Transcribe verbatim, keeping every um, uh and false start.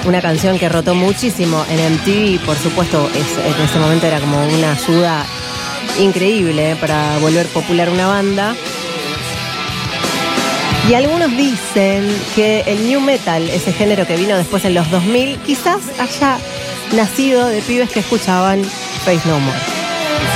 una canción que rotó muchísimo en M T V, por supuesto, es, en ese momento era como una ayuda increíble, ¿eh?, para volver popular una banda. Y algunos dicen que el new metal, ese género que vino después en los dos mil, quizás haya nacido de pibes que escuchaban Faith No More.